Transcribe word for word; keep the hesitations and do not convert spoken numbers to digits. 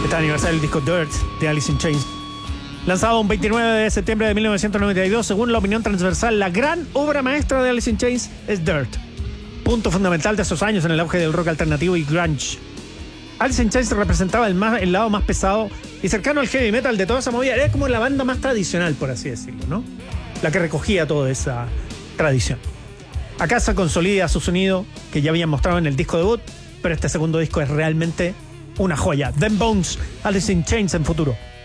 Está de aniversario el disco Dirt de Alice in Chains. Lanzado un veintinueve de septiembre de mil novecientos noventa y dos, según la opinión transversal, la gran obra maestra de Alice in Chains es Dirt. Punto fundamental de esos años en el auge del rock alternativo y grunge. Alice in Chains representaba el, más, el lado más pesado y cercano al heavy metal de toda esa movida. Era como la banda más tradicional, por así decirlo, ¿no? La que recogía toda esa tradición. Acá se consolida su sonido, que ya habían mostrado en el disco debut, pero este segundo disco es realmente una joya. Them Bones, Alice in Chains en futuro.